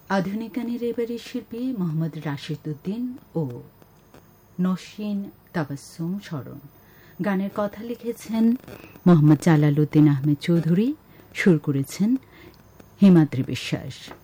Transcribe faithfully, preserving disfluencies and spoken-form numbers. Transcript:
আধুনিক গানের এবারের শিল্পী মোহাম্মদ রাশিদ উদ্দিন ও নসীন তাবাসসুম স্মরণ। গানের কথা লিখেছেন মোহাম্মদ জালাল উদ্দিন আহমেদ চৌধুরী, সুর করেছেন হিমাদ্রি বিশ্বাস।